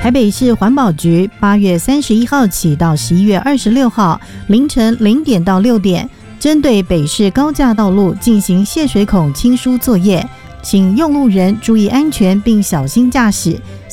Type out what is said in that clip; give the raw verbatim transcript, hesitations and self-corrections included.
台北市环保局八月三十一号起到十一月二十六号凌晨零点到六点，针对北市高架道路进行泄水孔清疏作业，请用路人注意安全并小心驾驶。